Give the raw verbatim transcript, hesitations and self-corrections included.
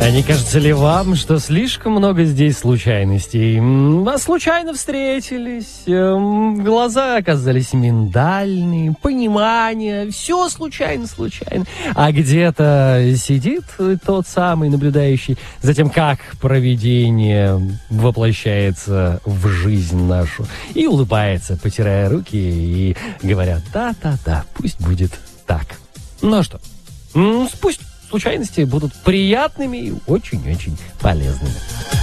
А не кажется ли вам, что слишком много здесь случайностей? А случайно встретились, глаза оказались миндальные, понимание, все случайно-случайно. А где-то сидит тот самый наблюдающий за тем, как провидение воплощается в жизнь нашу, и улыбается, потирая руки, и говорят: да-да-да, пусть будет так. Ну что, пусть случайности будут приятными и очень-очень полезными.